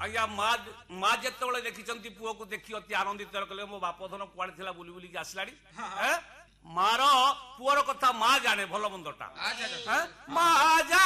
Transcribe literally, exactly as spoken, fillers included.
आज्ञा माँ माँ जिते देखी पुओ को देखी अति आनंदित कले मो बाप धन कुआड़े थिला बुली बुली आसलाड़ी मार पुअर कथा माँ जाने भल मंदटा माँ